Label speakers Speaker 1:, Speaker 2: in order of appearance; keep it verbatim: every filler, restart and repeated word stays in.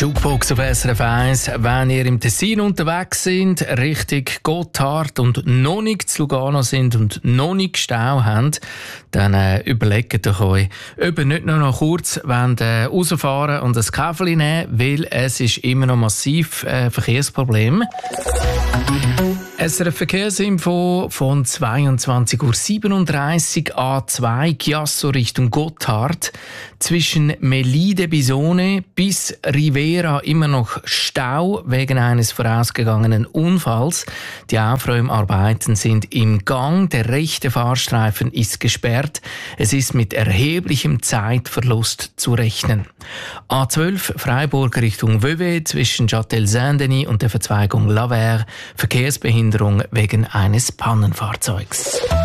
Speaker 1: Jukebox auf S R F eins. Wenn ihr im Tessin unterwegs sind, Richtung Gotthard und noch nicht zu Lugano sind und noch nicht Stau haben, dann äh, überlegt euch euch, ob ihr nicht nur noch kurz wollt, äh, rausfahren und ein Käferchen nehmen, weil es ist immer noch massiv äh, Verkehrsproblem. S R F Verkehrsinfo von zweiundzwanzig Uhr siebenunddreißig A zwei Chiasso Richtung Gotthard. Zwischen Melide Bisone bis Rivera immer noch Stau wegen eines vorausgegangenen Unfalls. Die Aufräumarbeiten sind im Gang. Der rechte Fahrstreifen ist gesperrt. Es ist mit erheblichem Zeitverlust zu rechnen. A zwölf Freiburg Richtung Vevey zwischen Châtel-Saint-Denis und der Verzweigung Lavers. Verkehrsbehinderung wegen eines Pannenfahrzeugs.